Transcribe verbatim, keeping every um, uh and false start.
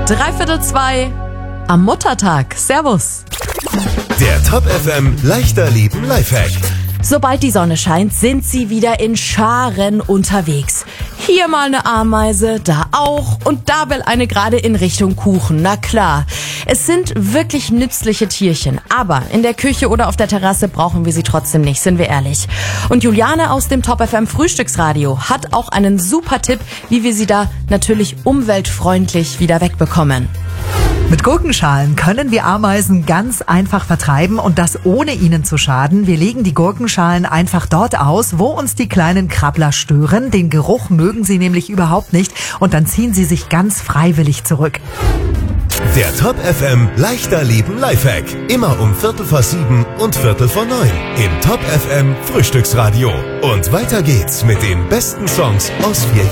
Dreiviertel zwei am Muttertag. Servus. Der Top F M Leichter Leben Lifehack. Sobald die Sonne scheint, sind sie wieder in Scharen unterwegs. Hier mal eine Ameise, da auch und da will eine gerade in Richtung Kuchen. Na klar, es sind wirklich nützliche Tierchen, aber in der Küche oder auf der Terrasse brauchen wir sie trotzdem nicht, sind wir ehrlich. Und Juliane aus dem Top F M Frühstücksradio hat auch einen super Tipp, wie wir sie da natürlich umweltfreundlich wieder wegbekommen. Mit Gurkenschalen können wir Ameisen ganz einfach vertreiben und das ohne ihnen zu schaden. Wir legen die Gurkenschalen einfach dort aus, wo uns die kleinen Krabbler stören. Den Geruch mögen sie nämlich überhaupt nicht und dann ziehen sie sich ganz freiwillig zurück. Der Top F M Leichter Leben Lifehack. Immer um Viertel vor sieben und Viertel vor neun im Top F M Frühstücksradio. Und weiter geht's mit den besten Songs aus vier Jahren.